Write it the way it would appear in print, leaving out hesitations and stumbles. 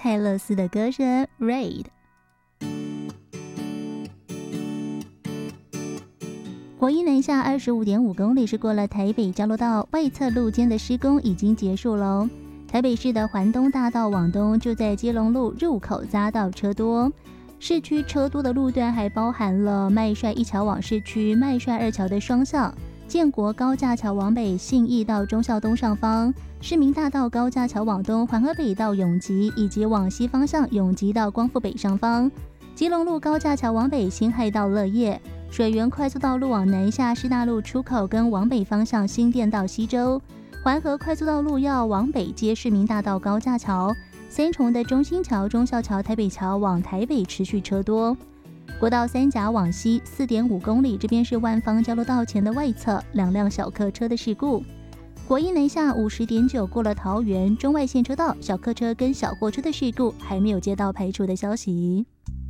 泰勒斯的歌声 Raid。 国一南下 25.5 公里是过了台北交流道外侧路肩的施工已经结束了。台北市的环东大道往东就在基隆路入口匝道车多，市区车多的路段还包含了麦帅一桥往市区、麦帅二桥的双向、建国高架桥往北、信义到忠孝东上方、市民大道高架桥往东、环河北到永吉，以及往西方向永吉到光复北上方、基隆路高架桥往北、辛亥到乐业、水源快速道路往南下师大路出口跟往北方向新店到西周、环河快速道路要往北接市民大道高架桥、三重的中心桥、忠孝桥、台北桥往台北持续车多。国道三甲往西 4.5 公里，这边是万芳交流道前的外侧2辆小客车的事故。国一南下 50.9 过了桃园中外线车道，小客车跟小货车的事故还没有接到排除的消息。